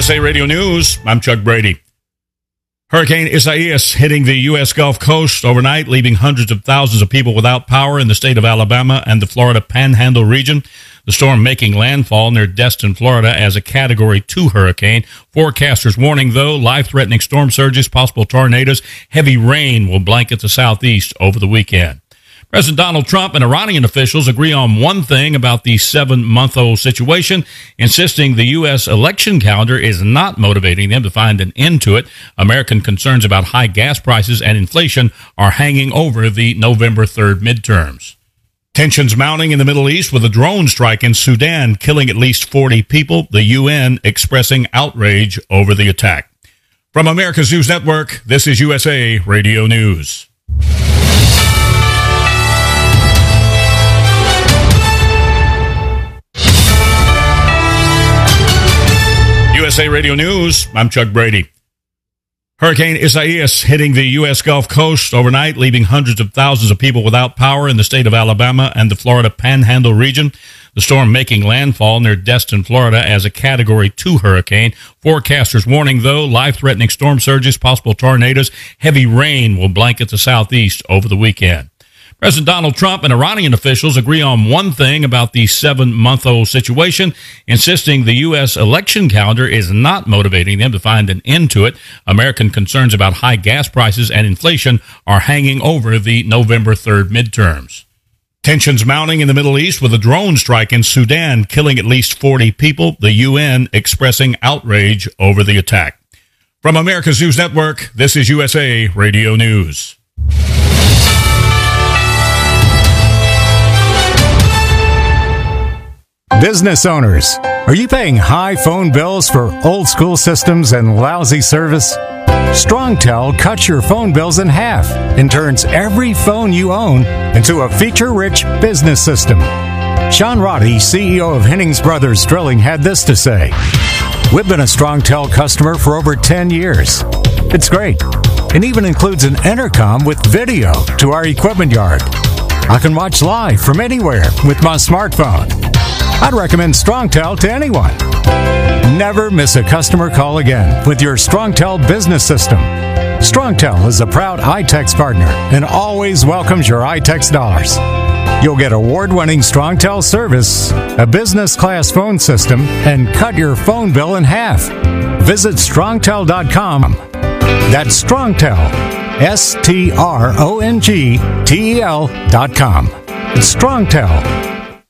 USA Radio News, I'm Chuck Brady. Hurricane Isaias hitting the U.S. Gulf Coast overnight, leaving hundreds of thousands of people without power in the state of Alabama and the Florida Panhandle region. The storm making landfall near Destin, Florida as a Category 2 hurricane. Forecasters warning, though, life-threatening storm surges, possible tornadoes, heavy rain will blanket the southeast over the weekend. President Donald Trump and Iranian officials agree on one thing about the 7-month-old situation, insisting the U.S. election calendar is not motivating them to find an end to it. American concerns about high gas prices and inflation are hanging over the November 3rd midterms. Tensions mounting in the Middle East with a drone strike in Sudan, killing at least 40 people, the UN expressing outrage over the attack. From America's News Network, this is USA Radio News. USA Radio News, I'm Chuck Brady. Hurricane Isaias hitting the U.S. Gulf Coast overnight, leaving hundreds of thousands of people without power in the state of Alabama and the Florida Panhandle region. The storm making landfall near Destin, Florida as a Category 2 hurricane. Forecasters warning, though, life-threatening storm surges, possible tornadoes, heavy rain will blanket the southeast over the weekend. President Donald Trump and Iranian officials agree on one thing about the 7-month-old situation, insisting the U.S. election calendar is not motivating them to find an end to it. American concerns about high gas prices and inflation are hanging over the November 3rd midterms. Tensions mounting in the Middle East with a drone strike in Sudan, killing at least 40 people, the UN expressing outrage over the attack. From America's News Network, this is USA Radio News. Business owners, are you paying high phone bills for old-school systems and lousy service? StrongTel cuts your phone bills in half and turns every phone you own into a feature-rich business system. Sean Roddy, CEO of Hennings Brothers Drilling, had this to say. We've been a StrongTel customer for over 10 years. It's great. It even includes an intercom with video to our equipment yard. I can watch live from anywhere with my smartphone. I'd recommend StrongTel to anyone. Never miss a customer call again with your StrongTel business system. StrongTel is a proud iTex partner and always welcomes your iTex dollars. You'll get award-winning StrongTel service, a business-class phone system, and cut your phone bill in half. Visit StrongTel.com. That's StrongTel, StrongTel.com. It's StrongTel.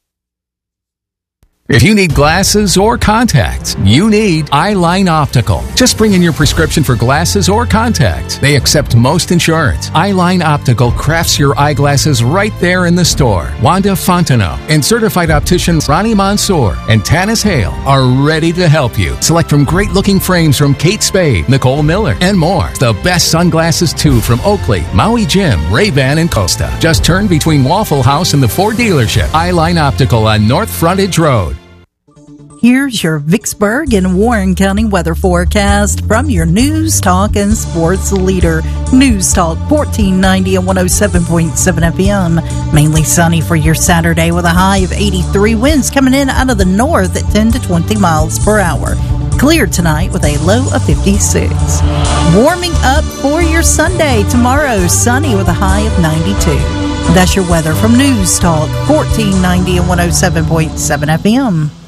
If you need glasses or contacts, you need Eyeline Optical. Just bring in your prescription for glasses or contacts. They accept most insurance. Eyeline Optical crafts your eyeglasses right there in the store. Wanda Fontenot and certified opticians Ronnie Mansour and Tanis Hale are ready to help you. Select from great-looking frames from Kate Spade, Nicole Miller, and more. The best sunglasses, too, from Oakley, Maui Jim, Ray-Ban, and Costa. Just turn between Waffle House and the Ford dealership. Eyeline Optical on North Frontage Road. Here's your Vicksburg and Warren County weather forecast from your News Talk and Sports leader. News Talk 1490 and 107.7 FM. Mainly sunny for your Saturday with a high of 83. Winds coming in out of the north at 10 to 20 miles per hour. Clear tonight with a low of 56. Warming up for your Sunday. Tomorrow, sunny with a high of 92. That's your weather from News Talk 1490 and 107.7 FM.